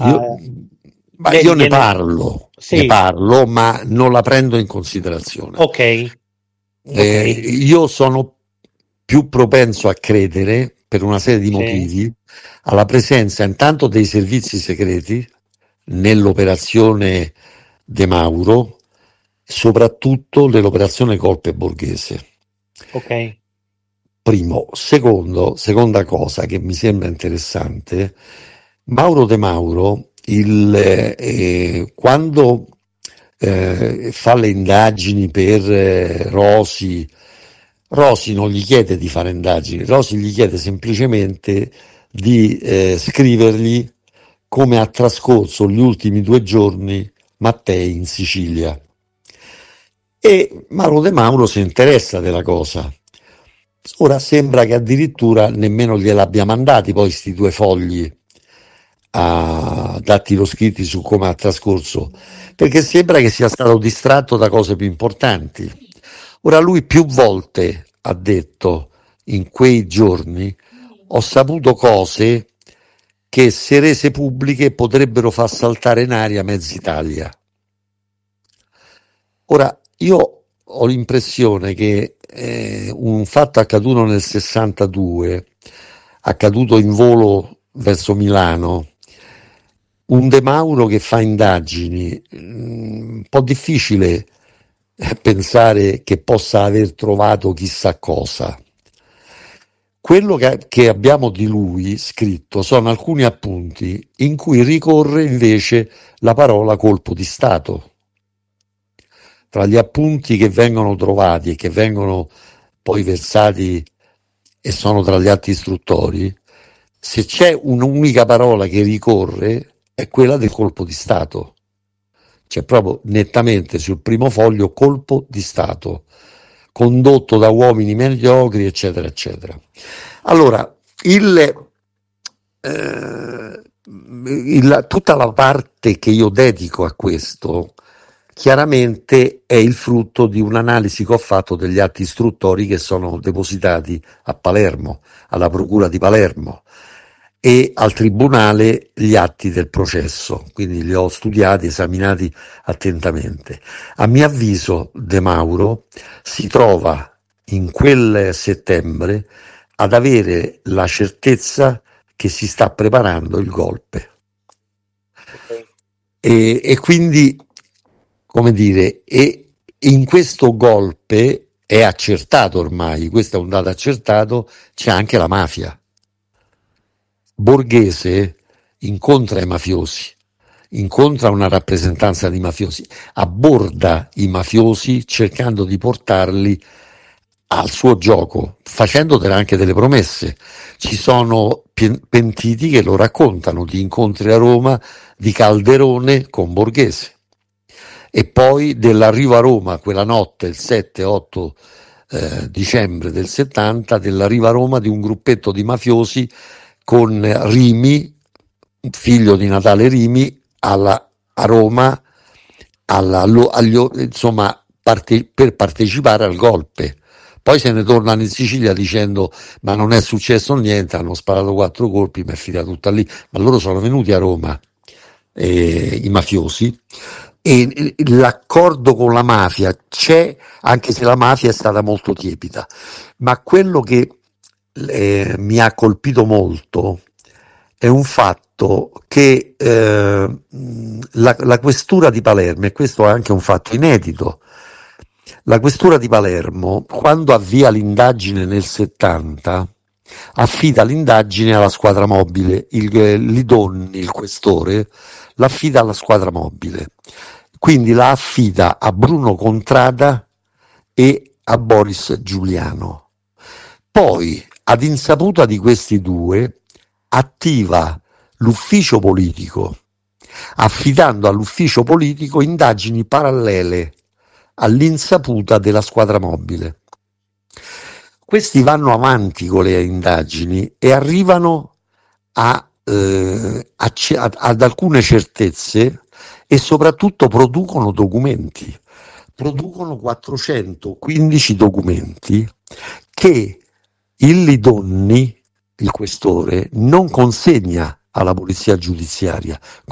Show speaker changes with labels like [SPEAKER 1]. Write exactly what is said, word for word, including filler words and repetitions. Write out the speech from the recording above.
[SPEAKER 1] Io,
[SPEAKER 2] Uh,
[SPEAKER 1] ma
[SPEAKER 2] le
[SPEAKER 1] io ne
[SPEAKER 2] viene...
[SPEAKER 1] parlo, ne
[SPEAKER 2] Sì,
[SPEAKER 1] parlo, ma non la prendo in considerazione.
[SPEAKER 2] ok, ok,
[SPEAKER 1] Eh, io sono più propenso a credere, per una serie di
[SPEAKER 2] sì,
[SPEAKER 1] motivi, alla presenza intanto dei servizi segreti nell'operazione De Mauro, soprattutto nell'operazione Colpe Borghese.
[SPEAKER 2] ok,
[SPEAKER 1] Primo. Secondo, seconda cosa che mi sembra interessante, Mauro De Mauro, il, eh, quando eh, fa le indagini per eh, Rosi, Rosi non gli chiede di fare indagini, Rosi gli chiede semplicemente di eh, scrivergli come ha trascorso gli ultimi due giorni Mattei in Sicilia. E Mauro De Mauro si interessa della cosa. Ora sembra che addirittura nemmeno gliel'abbia mandati poi sti due fogli a dattilo scritti su come ha trascorso, perché sembra che sia stato distratto da cose più importanti. Ora lui più volte ha detto in quei giorni ho saputo cose che se rese pubbliche potrebbero far saltare in aria mezza Italia. Ora, io ho l'impressione che eh, un fatto accaduto nel sessantadue, accaduto in volo verso Milano, un De Mauro che fa indagini, mm, un po' difficile eh, pensare che possa aver trovato chissà cosa. Quello che, che abbiamo di lui scritto sono alcuni appunti in cui ricorre invece la parola colpo di Stato. Tra gli appunti che vengono trovati e che vengono poi versati e sono tra gli atti istruttori, se c'è un'unica parola che ricorre è quella del colpo di Stato. C'è proprio nettamente sul primo foglio colpo di Stato, condotto da uomini mediocri, eccetera, eccetera. Allora, il, eh, il, tutta la parte che io dedico a questo chiaramente è il frutto di un'analisi che ho fatto degli atti istruttori che sono depositati a Palermo, alla Procura di Palermo e al Tribunale gli atti del processo, quindi li ho studiati, esaminati attentamente. A mio avviso De Mauro si trova in quel settembre ad avere la certezza che si sta preparando il golpe.
[SPEAKER 2] ok.
[SPEAKER 1] E, e quindi, come dire, e in questo golpe è accertato ormai, questo è un dato accertato, c'è anche la mafia. Borghese incontra i mafiosi, incontra una rappresentanza di mafiosi, abborda i mafiosi cercando di portarli al suo gioco, facendone anche delle promesse. Ci sono pentiti che lo raccontano di incontri a Roma di Calderone con Borghese e poi dell'arrivo a Roma quella notte, il sette otto eh, dicembre del settanta, dell'arrivo a Roma di un gruppetto di mafiosi con Rimi, figlio di Natale Rimi, alla, a Roma alla, agli, insomma, parte, per partecipare al golpe. Poi se ne tornano in Sicilia dicendo ma non è successo niente, hanno sparato quattro colpi, mi è finita tutta lì, ma loro sono venuti a Roma, eh, i mafiosi, e l'accordo con la mafia c'è, anche se la mafia è stata molto tiepida, ma quello che eh, mi ha colpito molto è un fatto che eh, la, la questura di Palermo, e questo è anche un fatto inedito, la questura di Palermo, quando avvia l'indagine nel settanta, affida l'indagine alla squadra mobile, il, Lidonni, il questore, l'affida alla squadra mobile, quindi la affida a Bruno Contrada e a Boris Giuliano. Poi, ad insaputa di questi due, attiva l'ufficio politico, affidando all'ufficio politico indagini parallele all'insaputa della squadra mobile. Questi vanno avanti con le indagini e arrivano a, eh, a, a, ad alcune certezze e soprattutto producono documenti. Producono quattrocentoquindici documenti che il Lidonni, il questore, non consegna alla polizia giudiziaria,